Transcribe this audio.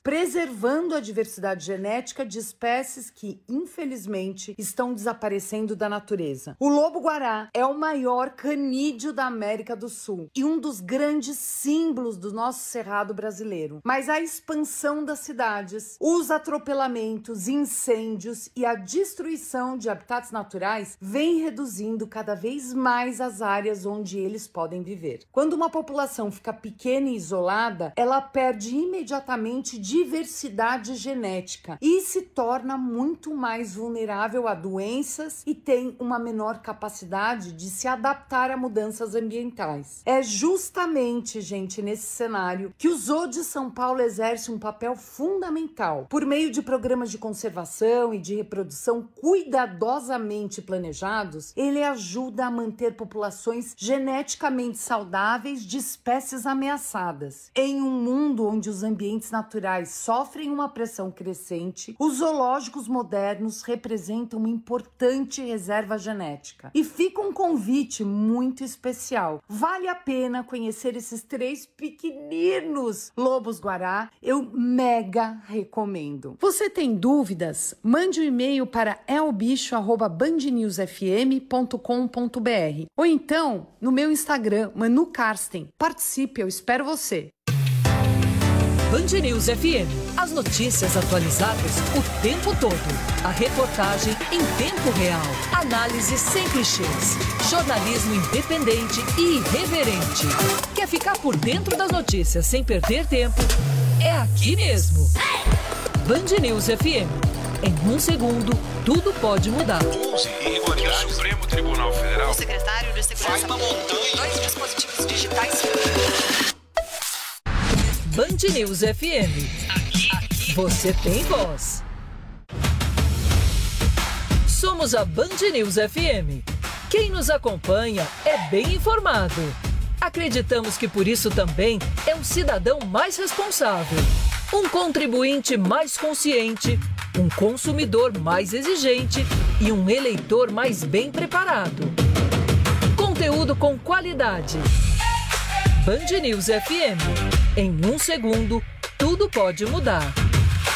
preservando a diversidade genética de espécies que, infelizmente, estão desaparecendo da natureza. O lobo-guará é o maior canídeo da América do Sul e um dos grandes símbolos do nosso cerrado brasileiro. Mas a expansão das cidades, os atropelamentos, incêndios e a destruição de habitats naturais vem reduzindo cada vez mais as áreas onde eles podem viver. Quando uma população fica pequena e isolada, ela perde imediatamente diversidade genética e se torna muito mais vulnerável a doenças e tem uma menor capacidade de se adaptar a mudanças ambientais. É justamente, gente, nesse cenário que o Zoo de São Paulo exerce um papel fundamental. Por meio de programas de conservação e de reprodução cuidadosamente planejados, ele ajuda a manter populações geneticamente saudáveis de espécies ameaçadas. Em um mundo onde os ambientes naturais sofrem uma pressão crescente, os zoológicos modernos representam uma importante reserva genética. E fica um convite muito especial. Vale a pena conhecer esses 3 pequeninos lobos-guará. Eu mega recomendo. Você tem dúvidas? Mande um e-mail para elbicho@bandnewsfm.com.br ou então no meu Instagram, Manu Karsten. Participe, eu espero você. Band News FM. As notícias atualizadas o tempo todo. A reportagem em tempo real. Análise sem clichês. Jornalismo independente e irreverente. Quer ficar por dentro das notícias sem perder tempo? É aqui mesmo. Band News FM. Em um segundo, tudo pode mudar. O Supremo Tribunal Federal. O secretário de Segurança uma montanha. 2 dispositivos digitais. Band News FM. Aqui você tem voz. Somos a Band News FM. Quem nos acompanha é bem informado. Acreditamos que por isso também é um cidadão mais responsável, um contribuinte mais consciente, um consumidor mais exigente e um eleitor mais bem preparado. Conteúdo com qualidade. Band News FM. Em um segundo, tudo pode mudar.